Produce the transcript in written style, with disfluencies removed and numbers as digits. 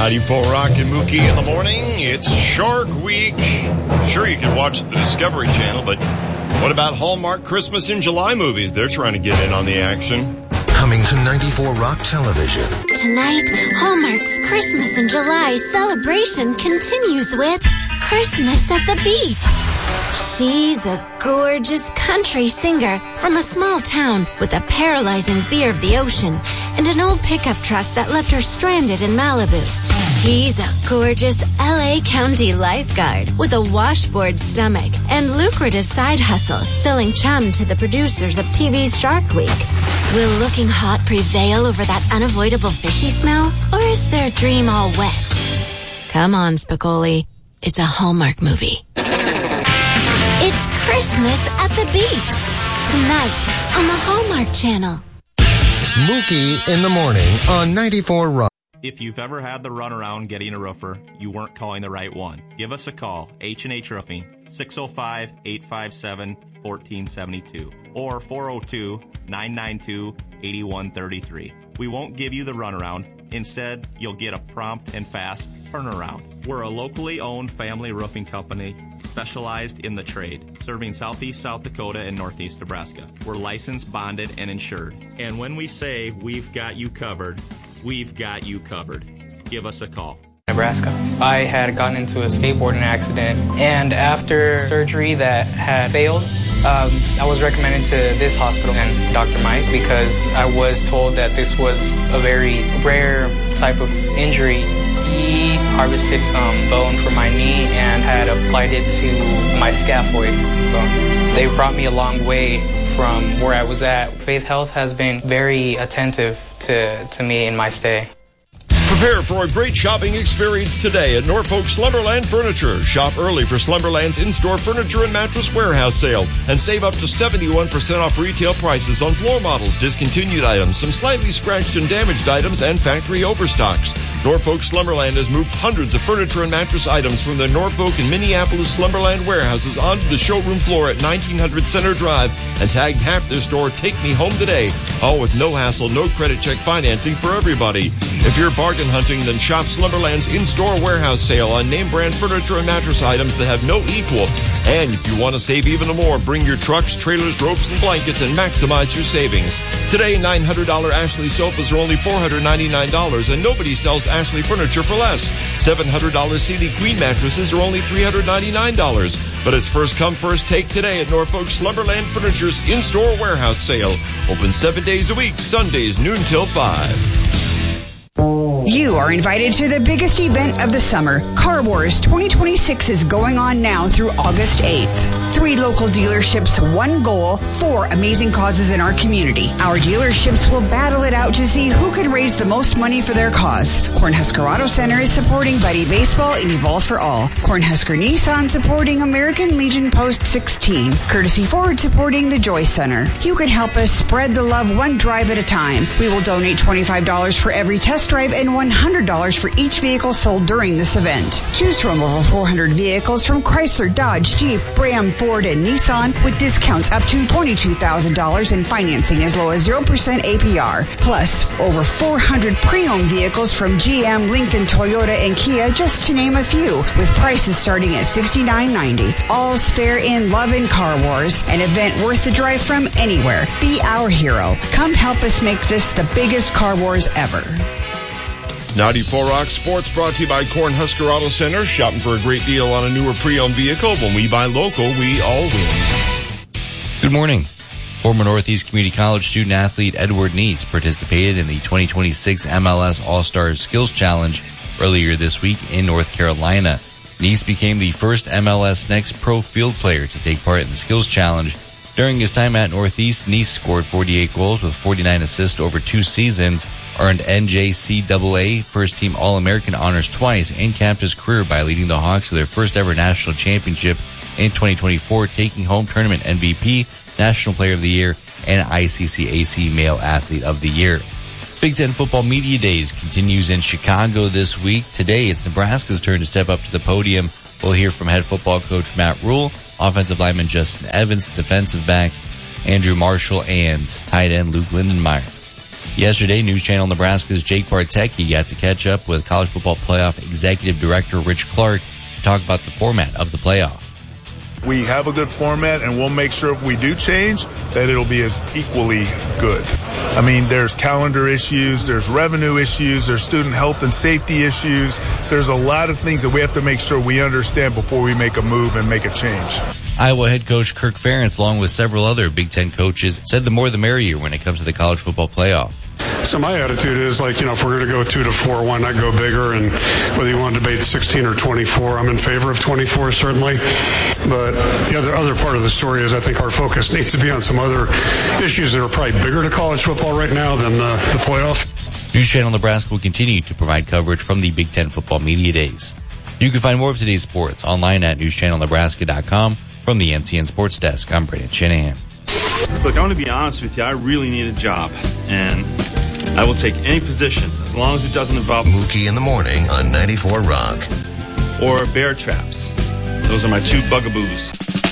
94 Rock and Mookie in the morning. It's Shark Week. Sure, you can watch the Discovery Channel, but what about Hallmark Christmas in July movies? They're trying to get in on the action. Coming to 94 Rock Television. Tonight, Hallmark's Christmas in July celebration continues with Christmas at the Beach. She's a gorgeous country singer from a small town with a paralyzing fear of the ocean and an old pickup truck that left her stranded in Malibu. He's a gorgeous LA County lifeguard with a washboard stomach and lucrative side hustle selling chum to the producers of TV's Shark Week. Will looking hot prevail over that unavoidable fishy smell? Or is their dream all wet? Come on, Spicoli. It's a Hallmark movie. It's Christmas at the Beach. Tonight on the Hallmark Channel. Mookie in the morning on 94 Rock. If you've ever had the runaround getting a roofer, you weren't calling the right one. Give us a call, H&H Roofing, 605-857-1472 or 402-992-8133. We won't give you the runaround. Instead, you'll get a prompt and fast turnaround. We're a locally owned family roofing company specialized in the trade, serving southeast South Dakota and northeast Nebraska. We're licensed, bonded, and insured. And when we say we've got you covered, we've got you covered. Give us a call. Nebraska. I had gotten into a skateboarding accident, and after surgery that had failed, I was recommended to this hospital and Dr. Mike because I was told that this was a very rare type of injury. He harvested some bone from my knee and had applied it to my scaphoid bone. They brought me a long way from where I was at. Faith Health has been very attentive to me in my stay. Prepare for a great shopping experience today at Norfolk Slumberland Furniture. Shop early for Slumberland's in-store furniture and mattress warehouse sale and save up to 71% off retail prices on floor models, discontinued items, some slightly scratched and damaged items, and factory overstocks. Norfolk Slumberland has moved hundreds of furniture and mattress items from the Norfolk and Minneapolis Slumberland warehouses onto the showroom floor at 1900 Center Drive and tagged half their store, "Take Me Home Today," all with no hassle, no credit check financing for everybody. If you're bargain hunting, then shop Slumberland's in-store warehouse sale on name brand furniture and mattress items that have no equal. And if you want to save even more, bring your trucks, trailers, ropes, and blankets and maximize your savings. Today, $900 Ashley sofas are only $499, and nobody sells Ashley furniture for less. $700 Sealy Queen mattresses are only $399. But it's first come, first take today at Norfolk Slumberland Furniture's in-store warehouse sale. Open 7 days a week, Sundays noon till 5. You are invited to the biggest event of the summer. Car Wars 2026 is going on now through August 8th. 3 local dealerships, 1 goal, 4 amazing causes in our community. Our dealerships will battle it out to see who can raise the most money for their cause. Cornhusker Auto Center is supporting Buddy Baseball and Evolve for All. Cornhusker Nissan supporting American Legion Post 16. Courtesy Ford supporting the Joy Center. You can help us spread the love one drive at a time. We will donate $25 for every test drive and $100 for each vehicle sold during this event. Choose from over 400 vehicles from Chrysler, Dodge, Jeep, Ram, Ford, and Nissan with discounts up to $22,000 and financing as low as 0% APR. Plus, over 400 pre-owned vehicles from GM, Lincoln, Toyota, and Kia, just to name a few, with prices starting at $69.90. All's fair in love and Car Wars, an event worth the drive from anywhere. Be our hero. Come help us make this the biggest Car Wars ever. 94 Rock Sports brought to you by Cornhusker Auto Center. Shopping for a great deal on a newer pre-owned vehicle. When we buy local, we all win. Good morning. Former Northeast Community College student-athlete Edward Neese participated in the 2026 MLS All-Star Skills Challenge earlier this week in North Carolina. Neese became the first MLS Next Pro field player to take part in the Skills Challenge. During his time at Northeast, Neese scored 48 goals with 49 assists over 2 seasons, earned NJCAA First-Team All-American honors twice, and capped his career by leading the Hawks to their first-ever national championship in 2024, taking home tournament MVP, National Player of the Year, and ICCAC Male Athlete of the Year. Big Ten Football Media Days continues in Chicago this week. Today, it's Nebraska's turn to step up to the podium. We'll hear from head football coach Matt Rule, offensive lineman Justin Evans, defensive back Andrew Marshall, and tight end Luke Lindenmeyer. Yesterday, News Channel Nebraska's Jake Bartecki got to catch up with College Football Playoff Executive Director Rich Clark to talk about the format of the playoff. We have a good format, and we'll make sure if we do change that it'll be as equally good. I mean, there's calendar issues, there's revenue issues, there's student health and safety issues. There's a lot of things that we have to make sure we understand before we make a move and make a change. Iowa head coach Kirk Ferentz, along with several other Big Ten coaches, said the more the merrier when it comes to the college football playoff. So my attitude is like, if we're going to go 2-4, why not go bigger? And whether you want to debate 16 or 24, I'm in favor of 24, certainly. But the other part of the story is I think our focus needs to be on some other issues that are probably bigger to college football right now than the playoff. News Channel Nebraska will continue to provide coverage from the Big Ten Football Media Days. You can find more of today's sports online at newschannelnebraska.com. From the NCN Sports Desk, I'm Brandon Shanahan. Look, I'm going to be honest with you. I really need a job, and I will take any position as long as it doesn't involve Mookie in the Morning on 94 Rock. or bear traps. Those are my two bugaboos.